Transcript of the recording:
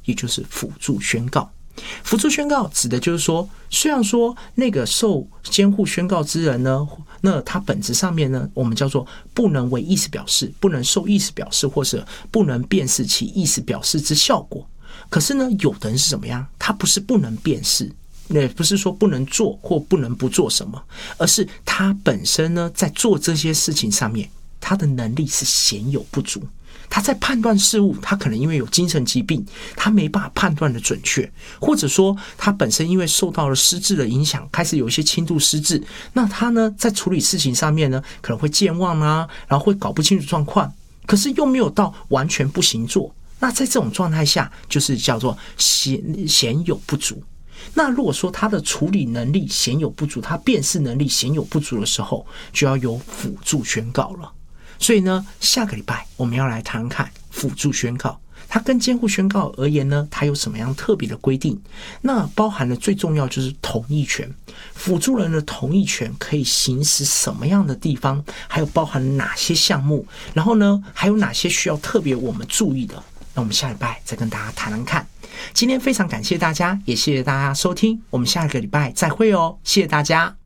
也就是辅助宣告。辅助宣告指的就是说，虽然说那个受监护宣告之人呢，那他本质上面呢，我们叫做不能为意思表示，不能受意思表示，或者不能辨识其意思表示之效果。可是呢，有的人是怎么样？他不是不能辨识，也不是说不能做或不能不做什么，而是他本身呢，在做这些事情上面，他的能力是显有不足。他在判断事物，他可能因为有精神疾病，他没办法判断的准确，或者说他本身因为受到了失智的影响，开始有一些轻度失智，那他呢在处理事情上面呢，可能会健忘啊，然后会搞不清楚状况，可是又没有到完全不行做。那在这种状态下，就是叫做显有不足。那如果说他的处理能力显有不足，他辨识能力显有不足的时候，就要有辅助宣告了。所以呢，下个礼拜我们要来谈看辅助宣告，它跟监护宣告而言呢，它有什么样特别的规定？那包含了最重要就是同意权，辅助人的同意权可以行使什么样的地方，还有包含哪些项目，然后呢，还有哪些需要特别我们注意的？那我们下礼拜再跟大家谈谈看。今天非常感谢大家，也谢谢大家收听，我们下个礼拜再会哦，谢谢大家。